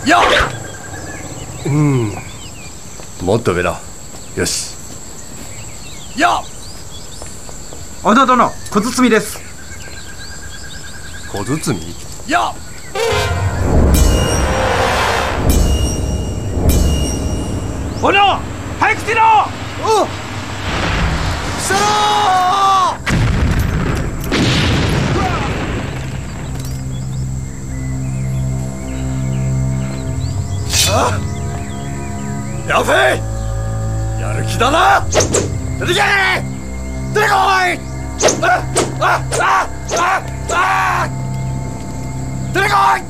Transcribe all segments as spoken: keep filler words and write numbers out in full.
やっ、うん、もっと上だ。よし。やっ、 織田殿、小包です。 小包？やっ、 織田、早く来てろ。 おう、来たろー。あ、ヤフェイ、やる気だな。出てきやがれ。出てこい。あああああ、出てこい。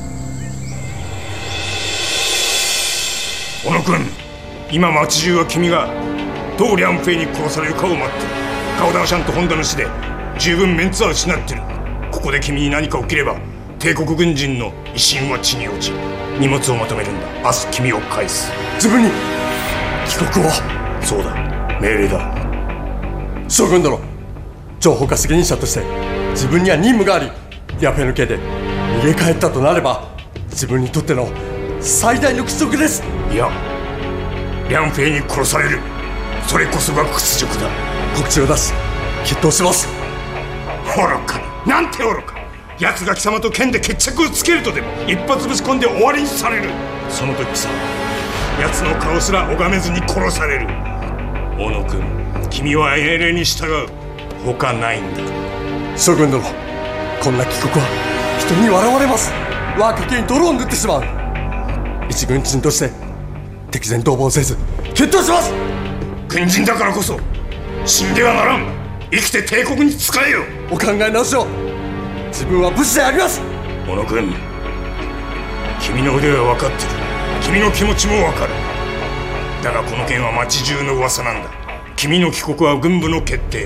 小野君、今町中は君がどうリャンフェイに殺されるかを待ってる。顔ダシャンと本田の死で十分メンツは失ってる。ここで君に何か起きれば帝国軍人の威信は地に落ち、荷物をまとめるんだ。明日君を返す。 自分に帰国を。 そうだ、命令だ。 将軍殿、情報化責任者として自分には任務があり、ヤフェの刑で逃げ帰ったとなれば自分にとっての最大の屈辱です。 いや、リャンフェイに殺される、それこそが屈辱だ。 告知を出し決闘します。 愚かな、なんて愚か。奴が貴様と剣で決着をつけるとでも一発ぶち込んで終わりにされる。その時さ、奴の顔すら拝めずに殺される。小野君、君は命令に従う、他ないんだ。 将軍殿、こんな帰国は人に笑われます。我が家計に泥を塗ってしまう。一軍人として敵前逃亡せず決闘します。 軍人だからこそ死んではならん。生きて帝国に仕えよ。 お考え直しを。自分は武士であります。 小野君、君の腕は分かってる。君の気持ちも分かる。だがこの件は町中の噂なんだ。君の帰国は軍部の決定。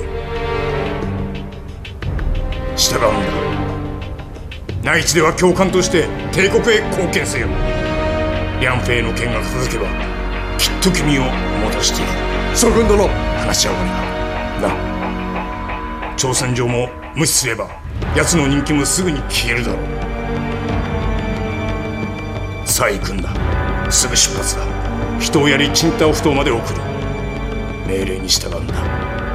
従うんだ。内地では教官として帝国へ貢献せよ。リャンフェイの件が片付けばきっと君を戻してやる。 将軍殿、 話は終わりだ。な、挑戦状も無視すれば奴の人気もすぐに消えるだろう。さあ行くんだ。すぐ出発だ。人をやりチンタオ埠頭まで送る。命令に従うんだ。